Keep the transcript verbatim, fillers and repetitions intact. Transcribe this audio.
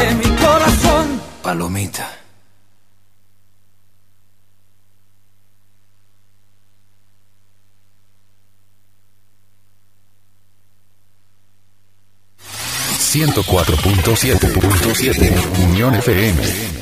de mi corazón. Palomita. ciento cuatro punto siete Unión F M.